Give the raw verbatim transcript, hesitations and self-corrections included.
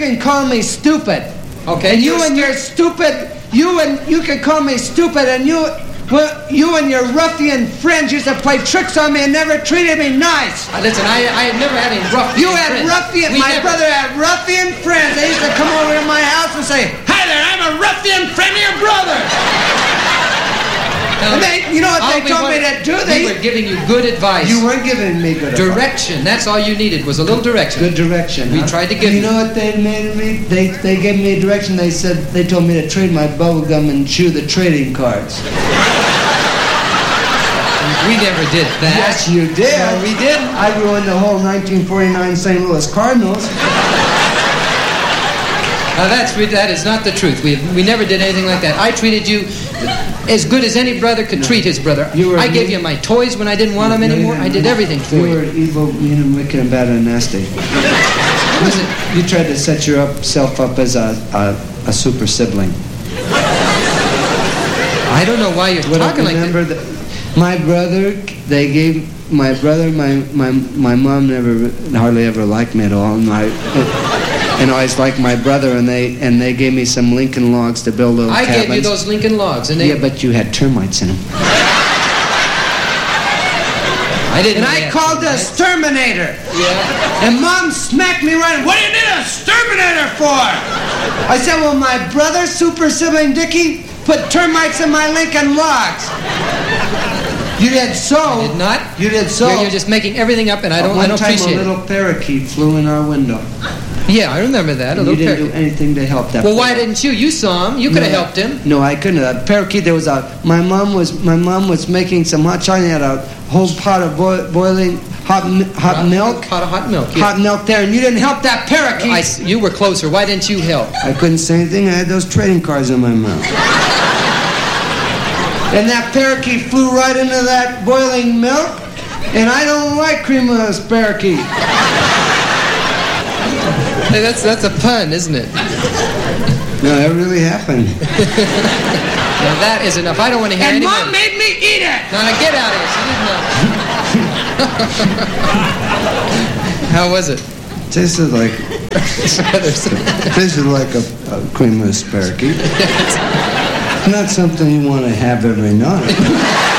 can call me stupid. Okay. And you and your stupid, you and you can call me stupid, and you, well, you and your ruffian friends used to play tricks on me and never treated me nice. Uh, listen, I, I have never had any ruffian You had friends. ruffian, We my never- brother had ruffian friends. They used to come over to my house and say, "Hi there, I'm a ruffian friend of your brother." No, And they, you know what all they we told me wanted- to do? They, we were giving you good advice. you weren't giving me good advice. Direction. That's all you needed was a little direction. Good direction. We huh? tried to give You you. know what they made me? They they gave me direction. They said they told me to trade my bubble gum and chew the trading cards. We never did that. Yes, you did. No, we didn't. I ruined the whole nineteen forty-nine Saint Louis Cardinals. Now that's that is not the truth. We we never did anything like that. I treated you as good as any brother could no. treat his brother. You were I gave mean. you my toys when I didn't want them No, anymore. you I did everything for you. you. You were evil, mean, and wicked, and bad and nasty. Was it? You tried to set yourself up as a a, a super sibling. I don't know why you're What talking I like remember that. that. My brother, they gave my brother, my my my mom never hardly ever liked me at all, and I. And I always liked my brother, and they and they gave me some Lincoln logs to build little I cabins. gave you those Lincoln logs, and they. Yeah, but you had termites in them. I didn't. And I called the exterminator. Yeah. And Mom smacked me right. What do you need an exterminator for? I said, well, my brother, super sibling Dickie, put termites in my Lincoln logs. You did so. I did not. You did so. You're, you're just making everything up, and I don't. One I don't time appreciate a little it. parakeet flew in our window. Yeah, I remember that. A And little you didn't parakeet. do anything to help that. Well, boy. why didn't you? You saw him. You could have No, helped him. No, I couldn't. A parakeet. There was a. My mom was. My mom was making some hot chocolate. Had a whole pot of boi- boiling hot mi- hot Hot- milk. Pot of hot milk. Yeah. Hot milk there, and you didn't help that parakeet. I s you were closer. Why didn't you help? I couldn't say anything. I had those trading cards in my mouth. And that parakeet flew right into that boiling milk, and I don't like creamless parakeet. Hey, that's that's a pun, isn't it? No, that really happened. Now that is enough. I don't want to hear And any Mom more. made me eat it. No, now get out of here. She didn't know. How was it? Tasted like tasted like a, a creamless parakeet. Not something you want to have every night.